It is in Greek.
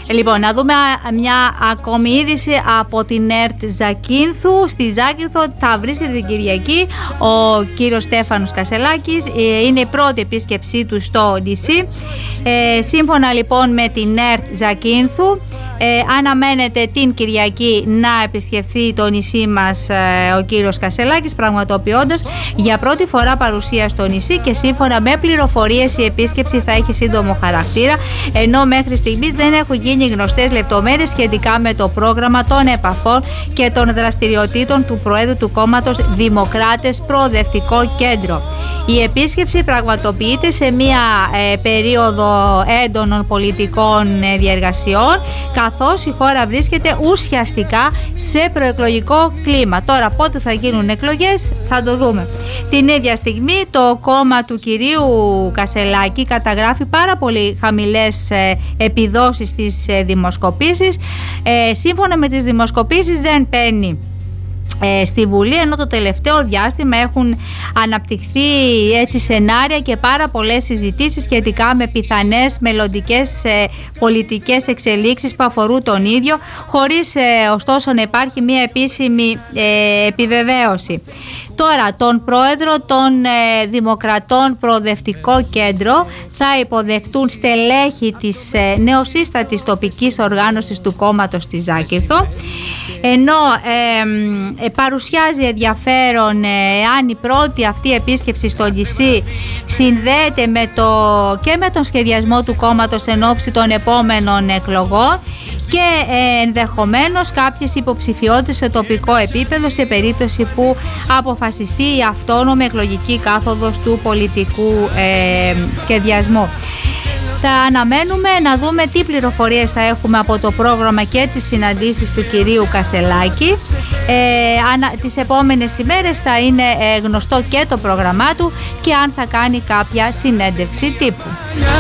Λοιπόν, να δούμε μια ακόμη είδηση από την ΕΡΤ Ζακίνθου. Στη Ζάκυνθο θα βρίσκεται την Κυριακή ο κύριος Στέφανος Κασελάκης. Είναι η πρώτη επίσκεψή του στο νησί. Σύμφωνα λοιπόν με την ΕΡΤ Ζακίνθου, αναμένεται την Κυριακή να επισκεφθεί το νησί μας ο κύριος Κασελάκης, πραγματοποιώντας για πρώτη φορά παρουσία στο νησί, και σύμφωνα με πληροφορίες η επίσκεψη θα έχει σύντομο χαρακτήρα, ενώ μέχρι στιγμής δεν έχουν γίνει γνωστές λεπτομέρειες σχετικά με το πρόγραμμα των επαφών και των δραστηριοτήτων του Προέδρου του κόμματος Δημοκράτες Προοδευτικό Κέντρο. Η επίσκεψη πραγματοποιείται σε μια περίοδο έντονων πολιτικών διεργασιών, καθώς η χώρα βρίσκεται ουσιαστικά σε προεκλογικό κλίμα. Τώρα πότε θα γίνουν εκλογές θα το δούμε. Την ίδια στιγμή το κόμμα του κυρίου Κασελάκη καταγράφει πάρα πολύ χαμηλές επιδόσεις στις δημοσκοπήσεις. Σύμφωνα με τις δημοσκοπήσεις δεν παίρνει στη Βουλή, ενώ το τελευταίο διάστημα έχουν αναπτυχθεί έτσι σενάρια και πάρα πολλές συζητήσεις σχετικά με πιθανές μελλοντικές πολιτικές εξελίξεις που αφορούν τον ίδιο, χωρίς ωστόσο να υπάρχει μια επίσημη επιβεβαίωση. Τώρα, τον πρόεδρο των Δημοκρατών Προοδευτικό Κέντρο θα υποδεχτούν στελέχη της νεοσύστατης τοπικής οργάνωσης του κόμματος στη Ζάκυνθο, ενώ παρουσιάζει ενδιαφέρον αν η πρώτη αυτή επίσκεψη στο νησί συνδέεται και με τον σχεδιασμό του κόμματος εν ώψη των επόμενων εκλογών και ενδεχομένως κάποιες υποψηφιότητες σε τοπικό επίπεδο σε περίπτωση που αποφασιστεί η αυτόνομη εκλογική κάθοδος του πολιτικού σχεδιασμού. Θα αναμένουμε να δούμε τι πληροφορίες θα έχουμε από το πρόγραμμα και τις συναντήσεις του κυρίου Κασελάκη. Τις επόμενες ημέρες θα είναι γνωστό και το πρόγραμμά του και αν θα κάνει κάποια συνέντευξη τύπου.